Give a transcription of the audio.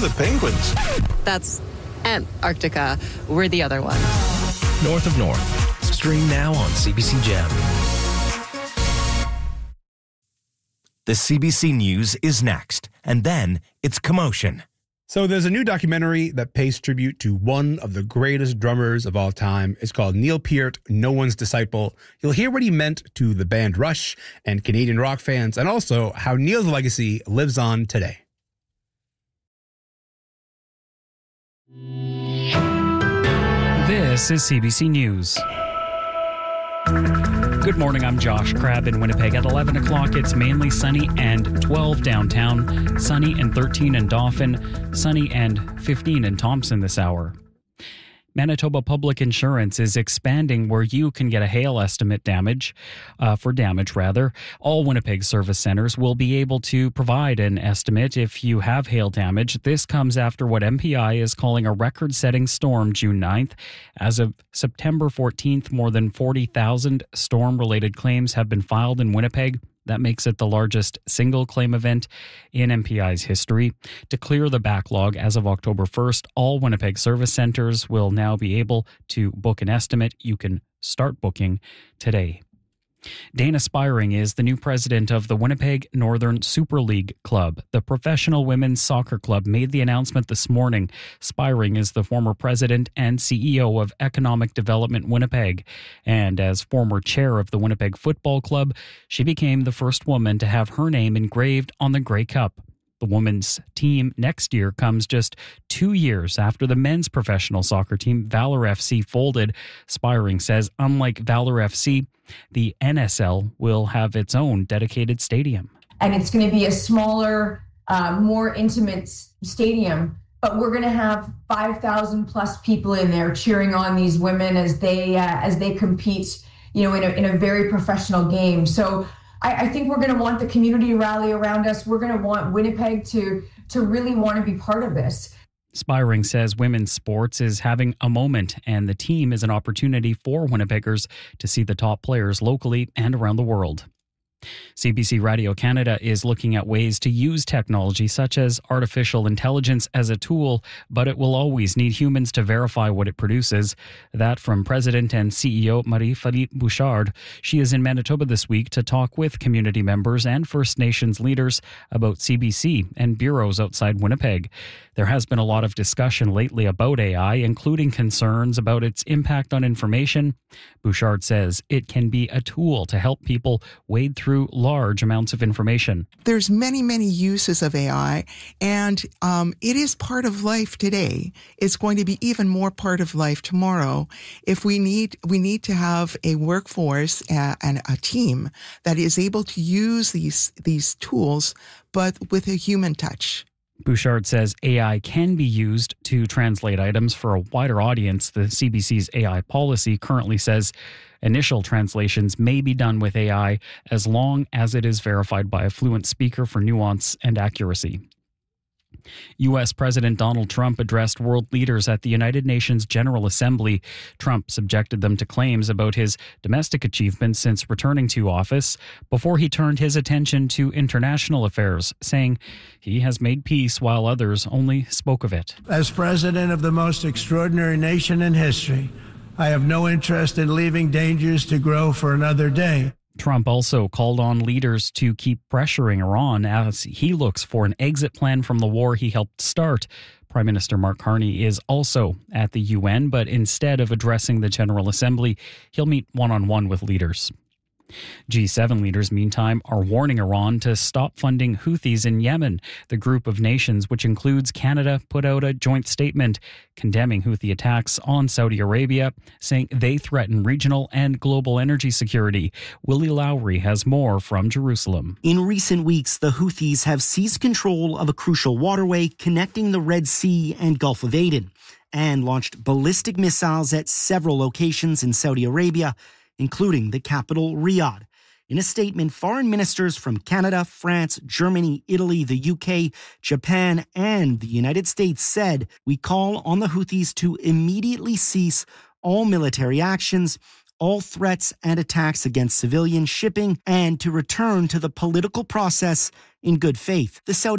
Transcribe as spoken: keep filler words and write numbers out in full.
the Penguins. That's Antarctica. We're the other one. North of North. Stream now on C B C Gem. The C B C News is next, and then it's Commotion. So there's a new documentary that pays tribute to one of the greatest drummers of all time. It's called Neil Peart, No One's Disciple. You'll hear what he meant to the band Rush and Canadian rock fans, and also how Neil's legacy lives on today. This is C B C News. Good morning, I'm Josh Crabb in Winnipeg. At eleven o'clock, it's mainly sunny and twelve downtown, sunny and thirteen in Dauphin, sunny and fifteen in Thompson this hour. Manitoba Public Insurance is expanding where you can get a hail estimate damage, uh, for damage rather. All Winnipeg service centers will be able to provide an estimate if you have hail damage. This comes after what M P I is calling a record-setting storm June ninth. As of September fourteenth, more than forty thousand storm-related claims have been filed in Winnipeg. That makes it the largest single claim event in M P I's history. To clear the backlog, as of October first, all Winnipeg service centers will now be able to book an estimate. You can start booking today. Dana Spiring is the new president of the Winnipeg Northern Super League Club. The professional women's soccer club made the announcement this morning. Spiring is the former president and C E O of Economic Development Winnipeg. And as former chair of the Winnipeg Football Club, she became the first woman to have her name engraved on the Grey Cup. The women's team next year comes just two years after the men's professional soccer team, Valor F C, folded. Spiring says, unlike Valor F C, the N S L will have its own dedicated stadium. And it's going to be a smaller, uh, more intimate stadium, but we're going to have five thousand plus people in there cheering on these women as they uh, as they compete, you know, in a, in a very professional game. So I think we're going to want the community to rally around us. We're going to want Winnipeg to to really want to be part of this. Spiring says women's sports is having a moment, and the team is an opportunity for Winnipeggers to see the top players locally and around the world. C B C Radio Canada is looking at ways to use technology such as artificial intelligence as a tool, but it will always need humans to verify what it produces. That from President and C E O Marie-Philippe Bouchard. She is in Manitoba this week to talk with community members and First Nations leaders about C B C and bureaus outside Winnipeg. There has been a lot of discussion lately about A I, including concerns about its impact on information. Bouchard says it can be a tool to help people wade through large amounts of information. There's many, many uses of A I, and um, it is part of life today. It's going to be even more part of life tomorrow. If we need, we need to have a workforce uh, and a team that is able to use these these tools, but with a human touch. Bouchard says A I can be used to translate items for a wider audience. The C B C's A I policy currently says initial translations may be done with A I as long as it is verified by a fluent speaker for nuance and accuracy. U S. President Donald Trump addressed world leaders at the United Nations General Assembly. Trump subjected them to claims about his domestic achievements since returning to office before he turned his attention to international affairs, saying he has made peace while others only spoke of it. As president of the most extraordinary nation in history, I have no interest in leaving dangers to grow for another day. Trump also called on leaders to keep pressuring Iran as he looks for an exit plan from the war he helped start. Prime Minister Mark Carney is also at the U N, but instead of addressing the General Assembly, he'll meet one-on-one with leaders. G seven leaders, meantime, are warning Iran to stop funding Houthis in Yemen. The group of nations, which includes Canada, put out a joint statement condemning Houthi attacks on Saudi Arabia, saying they threaten regional and global energy security. Willie Lowry has more from Jerusalem. In recent weeks, the Houthis have seized control of a crucial waterway connecting the Red Sea and Gulf of Aden and launched ballistic missiles at several locations in Saudi Arabia, including the capital, Riyadh. In a statement, foreign ministers from Canada, France, Germany, Italy, the U K, Japan, and the United States said, "We call on the Houthis to immediately cease all military actions, all threats and attacks against civilian shipping, and to return to the political process in good faith." The Saudi